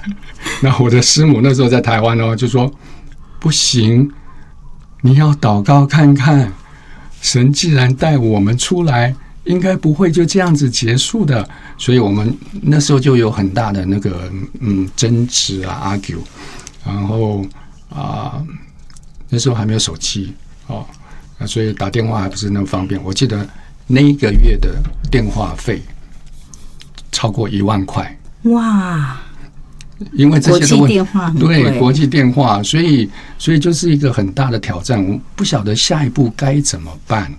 那我的师母那时候在台湾就说不行，你要祷告看看，神既然带我们出来，应该不会就这样子结束的。所以我们那时候就有很大的那个争执argue， 然后那时候还没有手机所以打电话还不是那么方便。我记得那一个月的电话费超过1万块， 哇！ 因为这些国际电话很贵， 对，国际电话，所以就是一个很大的挑战。我不晓得下一步该怎么办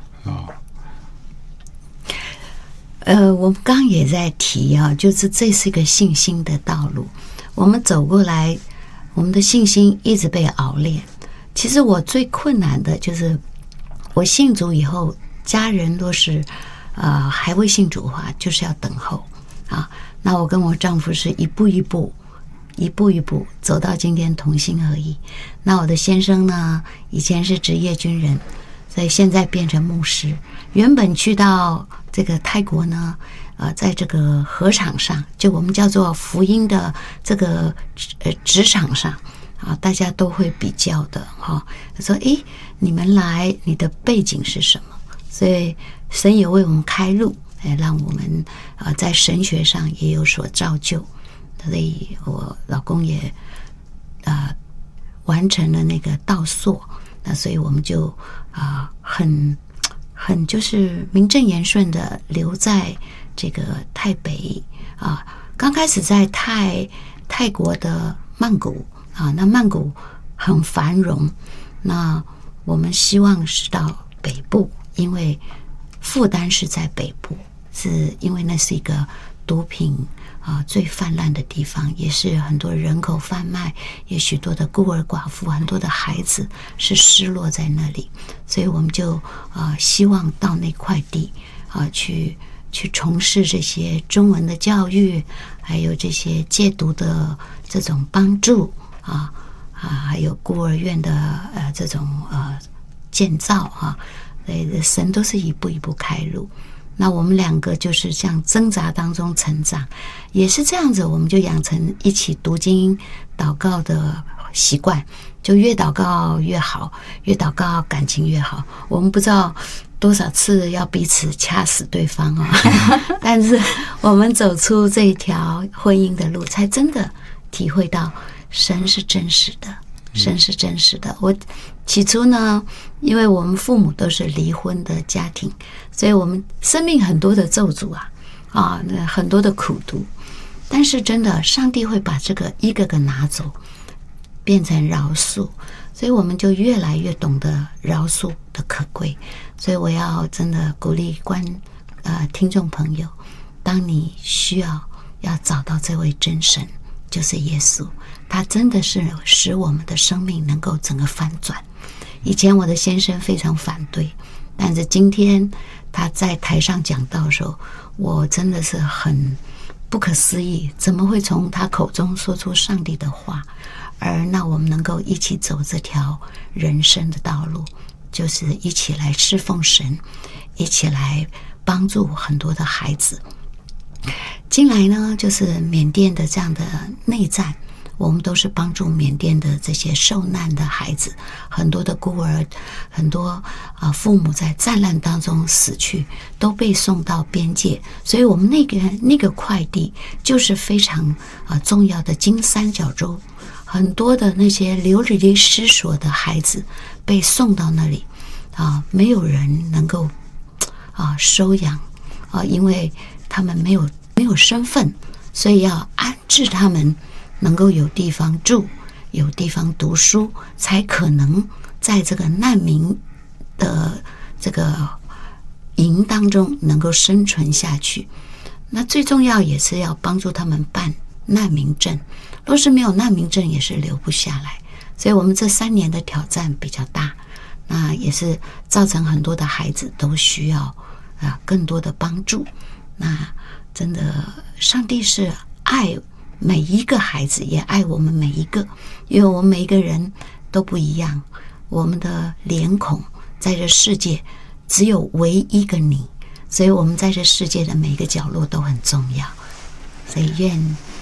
我们刚刚也在提就是这是一个信心的道路，我们走过来，我们的信心一直被熬练。其实我最困难的就是我信主以后，家人若是还未信主的话，就是要等候那我跟我丈夫是一步一步走到今天同心合一。那我的先生呢，以前是职业军人，所以现在变成牧师。原本去到这个泰国呢，在这个禾场上，就我们叫做福音的这个职场上大家都会比较的他说你们来，你的背景是什么？所以神也为我们开路，让我们在神学上也有所造就。所以我老公也完成了那个道硕，那所以我们就很就是名正言顺的留在这个泰北刚开始在泰国的曼谷那曼谷很繁荣，那我们希望是到北部，因为负担是在北部，是因为那是一个毒品最泛滥的地方，也是很多人口贩卖，也许多的孤儿寡妇，很多的孩子是失落在那里，所以我们就希望到那块地去从事这些中文的教育，还有这些戒毒的这种帮助还有孤儿院的这种建造所以神都是一步一步开路。那我们两个就是这样挣扎当中成长，也是这样子，我们就养成一起读经祷告的习惯，就越祷告越好，越祷告感情越好。我们不知道多少次要彼此掐死对方但是我们走出这一条婚姻的路，才真的体会到神是真实的，神是真实的。我起初呢，因为我们父母都是离婚的家庭，所以我们生命很多的咒诅很多的苦毒，但是真的上帝会把这个一个个拿走，变成饶恕，所以我们就越来越懂得饶恕的可贵。所以我要真的鼓励听众朋友，当你需要找到这位真神，就是耶稣，他真的是使我们的生命能够整个翻转。以前我的先生非常反对，但是今天他在台上讲道的时候，我真的是很不可思议，怎么会从他口中说出上帝的话，而那我们能够一起走这条人生的道路，就是一起来侍奉神，一起来帮助很多的孩子。进来呢，就是缅甸的这样的内战，我们都是帮助缅甸的这些受难的孩子，很多的孤儿，很多父母在战乱当中死去，都被送到边界，所以我们那个块地就是非常重要的金三角洲，很多的那些流离失所的孩子被送到那里没有人能够收养因为他们没有身份，所以要安置他们，能够有地方住，有地方读书，才可能在这个难民的这个营当中能够生存下去。那最重要也是要帮助他们办难民证，若是没有难民证也是留不下来。所以我们这3年的挑战比较大，那也是造成很多的孩子都需要更多的帮助。那真的上帝是爱每一个孩子，也爱我们每一个，因为我们每一个人都不一样，我们的脸孔在这世界只有唯一个你，所以我们在这世界的每一个角落都很重要。所以愿